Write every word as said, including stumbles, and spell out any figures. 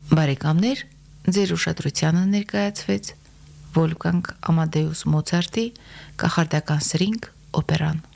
Բարեկամներ, ձեր ուշադրությանը ներկայացվեց Վոլֆգանգ Ամադեուս Մոցարտի կախարդական սրինգ օպերան։